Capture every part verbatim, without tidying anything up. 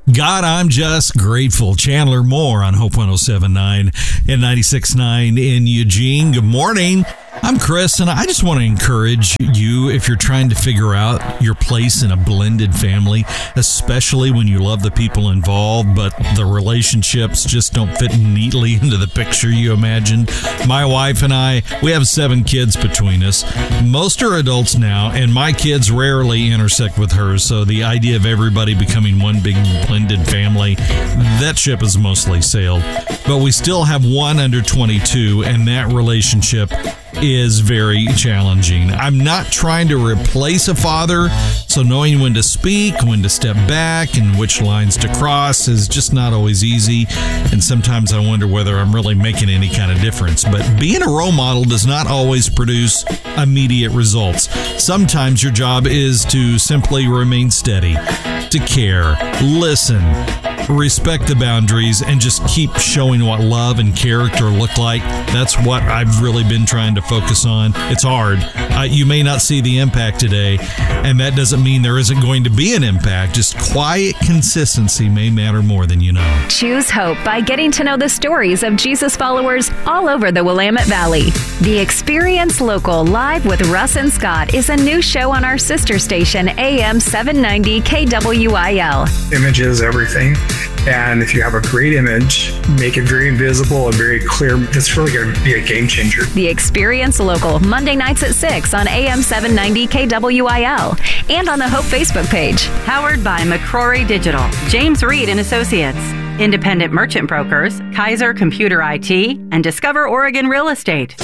God, I'm just grateful. Chandler Moore on Hope one oh seven point nine and ninety-six point nine in Eugene. Good morning. I'm Chris, and I just want to encourage you if you're trying to figure out your place in a blended family, especially when you love the people involved, but the relationships just don't fit neatly into the picture you imagined. My wife and I, we have seven kids between us. Most are adults now, and my kids rarely intersect with hers, so the idea of everybody becoming one big blended family, that ship has mostly sailed. But we still have one under twenty-two, and that relationship is very challenging. I'm not trying to replace a father, so knowing when to speak, when to step back, and which lines to cross is just not always easy, and sometimes I wonder whether I'm really making any kind of difference. But being a role model does not always produce immediate results. Sometimes your job is to simply remain steady, to care, listen, respect the boundaries, and just keep showing what love and character look like. That's what I've really been trying to focus on. It's hard. Uh, you may not see the impact today, and that doesn't mean there isn't going to be an impact. Just quiet consistency may matter more than you know. Choose hope by getting to know the stories of Jesus followers all over the Willamette Valley. The Experience Local Live with Russ and Scott is a new show on our sister station, A M seven ninety K W I L. Image is everything. And if you have a great image, make it very visible and very clear. It's really going to be a game changer. The Experience Local, Monday nights at six on A M seven ninety K W I L and on the Hope Facebook page. Powered by McCrory Digital, James Reed and Associates, Independent Merchant Brokers, Kaiser Computer I T, and Discover Oregon Real Estate.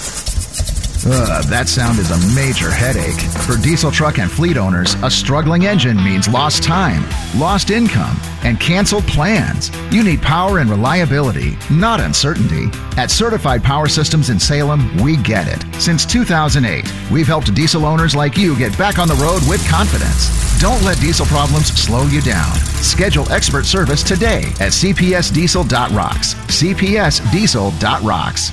Ugh, that sound is a major headache. For diesel truck and fleet owners, a struggling engine means lost time, lost income, and canceled plans. You need power and reliability, not uncertainty. At Certified Power Systems in Salem, we get it. Since two thousand eight, we've helped diesel owners like you get back on the road with confidence. Don't let diesel problems slow you down. Schedule expert service today at c p s diesel dot rocks. c p s diesel dot rocks.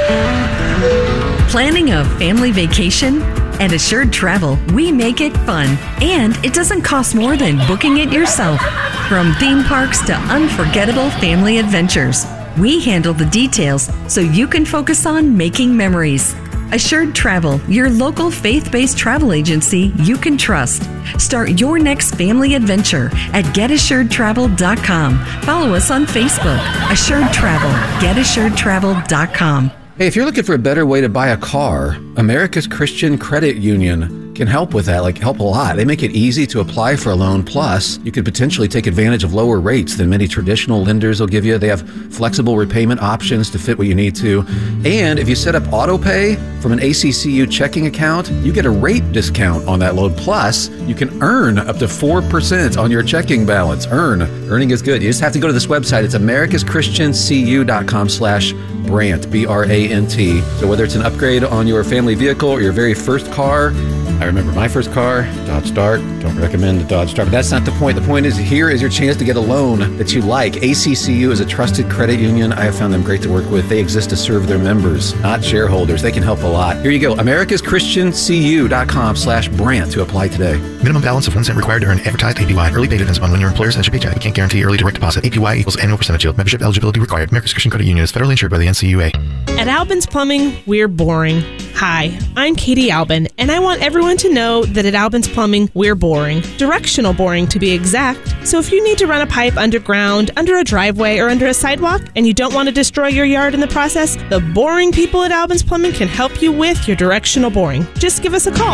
Planning a family vacation? At Assured Travel, we make it fun, and it doesn't cost more than booking it yourself. From theme parks to unforgettable family adventures, we handle the details so you can focus on making memories. Assured Travel, your local faith-based travel agency you can trust. Start your next family adventure at get assured travel dot com. Follow us on Facebook. Assured Travel, get assured travel dot com. Hey, if you're looking for a better way to buy a car, America's Christian Credit Union can help with that, like help a lot. They make it easy to apply for a loan. Plus, you could potentially take advantage of lower rates than many traditional lenders will give you. They have flexible repayment options to fit what you need to. And if you set up auto pay from an A C C U checking account, you get a rate discount on that loan. Plus, you can earn up to four percent on your checking balance. Earn. Earning is good. You just have to go to this website. It's americas christian c u dot com slash Brant, B R A N T. So whether it's an upgrade on your family vehicle or your very first car, I remember my first car, Dodge Start. Don't recommend the Dodge Start, but that's not the point. The point is, here is your chance to get a loan that you like. A C C U is a trusted credit union. I have found them great to work with. They exist to serve their members, not shareholders. They can help a lot. Here you go, americas christian c u dot com slash Brant to apply today. Minimum balance of one cent required to earn advertised A P Y. Early pay depends on when your employer sends your paycheck. We can't guarantee early direct deposit. A P Y equals annual percentage yield. Membership eligibility required. America's Christian Credit Union is federally insured by the N C U A. At Albin's Plumbing, we're boring. Hi, I'm Katie Albin, and I want everyone to know that at Albin's Plumbing, we're boring. Directional boring, to be exact. So if you need to run a pipe underground, under a driveway, or under a sidewalk, and you don't want to destroy your yard in the process, the boring people at Albin's Plumbing can help you with your directional boring. Just give us a call.